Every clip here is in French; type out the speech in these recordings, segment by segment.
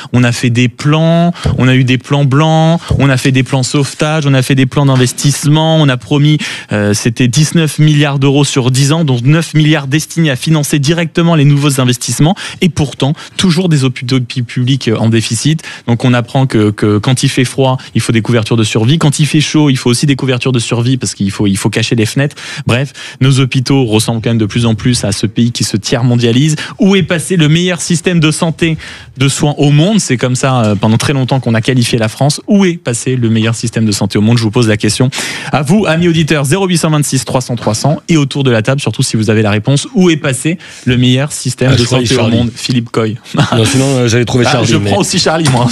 on a fait des plans, on a eu des plans blancs, on a fait des plans sauvetage, on a fait des plans d'investissement, on a promis, c'était 19 milliards d'euros sur 10 ans, dont 9 milliards destinés à financer directement les nouveaux investissements, et pourtant, toujours des hôpitaux publics en déficit. Donc on apprend que quand il fait froid, il faut des couvertures de survie, quand il fait chaud, il faut aussi des couvertures de survie, parce qu'il faut cacher les fenêtres. Bref, nos hôpitaux ressemblent quand même de plus en plus à ce pays qui se tiers-mondialise. Où est passé le meilleur système de santé, de soins au monde? C'est comme ça pendant très longtemps qu'on a qualifié la France. Où est passé le meilleur système de santé au monde? Je vous pose la question à vous, amis auditeurs. 0826 300 300, et autour de la table, surtout si vous avez la réponse, où est passé le meilleur système de santé au monde? Philippe Coy. Non, sinon j'allais trouver Charlie. Je prends aussi Charlie, moi.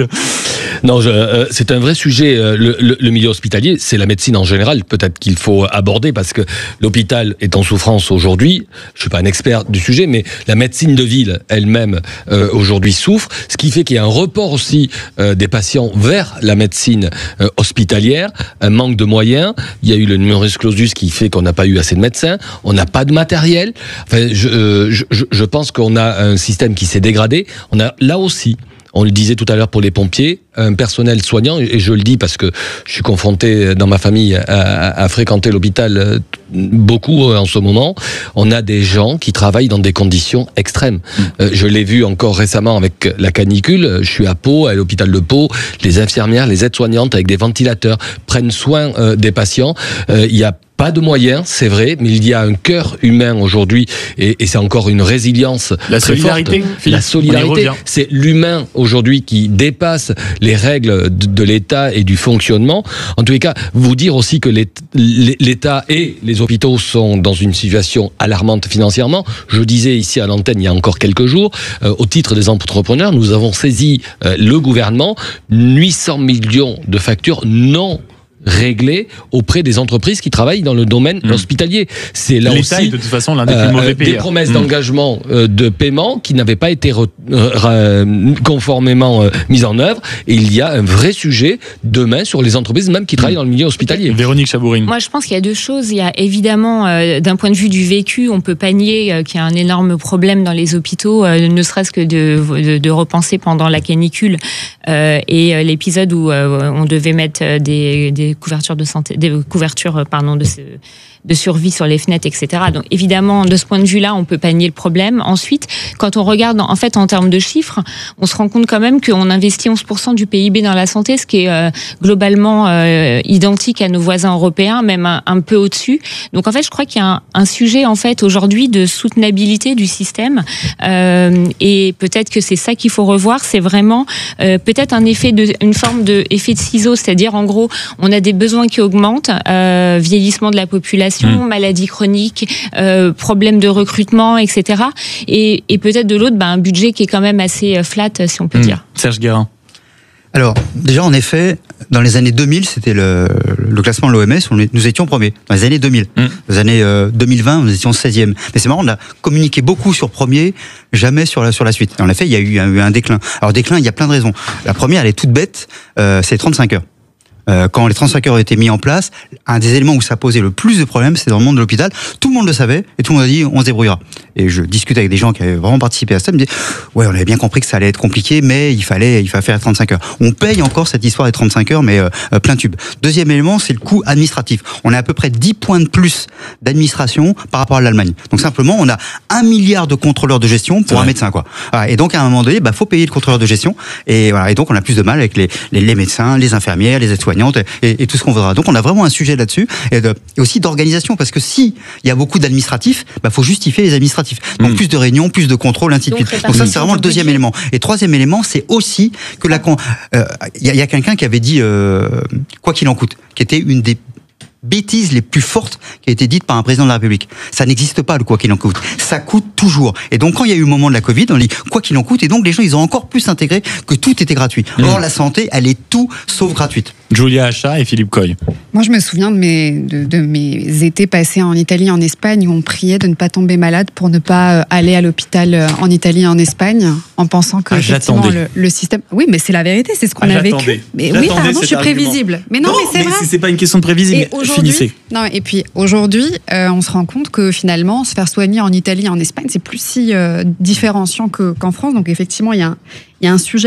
Non, c'est un vrai sujet. Le milieu hospitalier, c'est la médecine en général, peut-être qu'il faut aborder, parce que l'hôpital est en souffrance aujourd'hui. Je suis pas un expert du sujet, mais la médecine de ville elle-même aujourd'hui souffre, ce qui fait qu'il y a un report aussi des patients vers la médecine hospitalière, un manque de moyens. Il y a eu le numerus clausus qui fait qu'on n'a pas eu assez de médecins, on n'a pas de matériel. Enfin, je pense qu'on a un système qui s'est dégradé. On a là aussi, on le disait tout à l'heure pour les pompiers, un personnel soignant, et je le dis parce que je suis confronté dans ma famille à fréquenter l'hôpital beaucoup en ce moment. On a des gens qui travaillent dans des conditions extrêmes. Je l'ai vu encore récemment avec la canicule. Je suis à Pau, à l'hôpital de Pau. Les infirmières, les aides-soignantes avec des ventilateurs prennent soin des patients. Il y a pas de moyens, c'est vrai, mais il y a un cœur humain aujourd'hui, et c'est encore une résilience la très solidarité, forte. Philippe, la solidarité, c'est l'humain aujourd'hui qui dépasse les règles de l'État et du fonctionnement. En tous les cas, vous dire aussi que l'État et les hôpitaux sont dans une situation alarmante financièrement. Je disais ici à l'antenne il y a encore quelques jours, au titre des entrepreneurs, nous avons saisi le gouvernement 800 millions de factures non réglées auprès des entreprises qui travaillent dans le domaine hospitalier. C'est là l'État aussi est de toute façon l'un des plus mauvais payeurs. Des promesses d'engagement de paiement qui n'avaient pas été conformément mises en œuvre. Et il y a un vrai sujet demain sur les entreprises même qui travaillent dans le milieu hospitalier. Véronique Chabourine. Moi, je pense qu'il y a deux choses. Il y a évidemment, d'un point de vue du vécu, on peut pas nier qu'il y a un énorme problème dans les hôpitaux, ne serait-ce que de repenser pendant la canicule et l'épisode où on devait mettre des couvertures de santé, des couvertures de survie sur les fenêtres, etc. Donc évidemment, de ce point de vue-là, on peut pas nier le problème. Ensuite, quand on regarde en fait en termes de chiffres, on se rend compte quand même qu'on investit 11% du PIB dans la santé, ce qui est globalement identique à nos voisins européens, même un peu au-dessus. Donc en fait, je crois qu'il y a un sujet en fait aujourd'hui de soutenabilité du système, et peut-être que c'est ça qu'il faut revoir. C'est vraiment peut-être une forme de effet de ciseau, c'est-à-dire en gros, on a des besoins qui augmentent, vieillissement de la population, maladies chroniques, problèmes de recrutement, etc. Et peut-être de l'autre, un budget qui est quand même assez flat, si on peut dire. Serge Guérin. Alors, déjà, en effet, dans les années 2000, c'était le classement de l'OMS, nous étions premiers. Dans les années 2000. Dans les années 2020, nous étions 16e. Mais c'est marrant, on a communiqué beaucoup sur premier, jamais sur la suite. En effet, il y a eu un déclin. Alors, déclin, il y a plein de raisons. La première, elle est toute bête, c'est 35 heures. Quand les 35 heures ont été mis en place, un des éléments où ça posait le plus de problèmes, c'est dans le monde de l'hôpital. Tout le monde le savait et tout le monde a dit on se débrouillera. Et je discute avec des gens qui avaient vraiment participé à ça, me disaient ouais, on avait bien compris que ça allait être compliqué, mais il fallait faire 35 heures. On paye encore cette histoire des 35 heures, mais plein tube. Deuxième élément, c'est le coût administratif. On a à peu près 10 points de plus d'administration par rapport à l'Allemagne. Donc simplement, on a 1 milliard de contrôleurs de gestion pour un médecin, quoi. Voilà. Et donc à un moment donné, faut payer le contrôleur de gestion. Et voilà. Et donc on a plus de mal avec les médecins, les infirmières, les aides-soignantes et tout ce qu'on voudra. Donc on a vraiment un sujet là-dessus et aussi d'organisation, parce que si il y a beaucoup d'administratifs, faut justifier les administratifs. Donc plus de réunions, plus de contrôles, ainsi de suite. Donc ça c'est vraiment le deuxième élément. Et troisième élément, c'est aussi que il y a quelqu'un qui avait dit quoi qu'il en coûte, qui était une des bêtises les plus fortes qui a été dite par un président de la République. Ça n'existe pas, le quoi qu'il en coûte. Ça coûte toujours. Et donc, quand il y a eu le moment de la Covid, on dit quoi qu'il en coûte, et donc les gens, ils ont encore plus intégré que tout était gratuit. Or, la santé, elle est tout sauf gratuite. Julia Hacha et Philippe Coy. Moi, je me souviens de mes étés passés en Italie, en Espagne, où on priait de ne pas tomber malade pour ne pas aller à l'hôpital en Italie et en Espagne, en pensant que effectivement, le système... Oui, mais c'est la vérité, c'est ce qu'on a vécu. Mais oui, pardon, je suis prévisible. Mais non, mais c'est vrai. C'est pas une question de prévisible. Finissez. Non, et puis aujourd'hui, on se rend compte que finalement, se faire soigner en Italie et en Espagne, c'est plus si différenciant qu'en France. Donc effectivement, il y a un sujet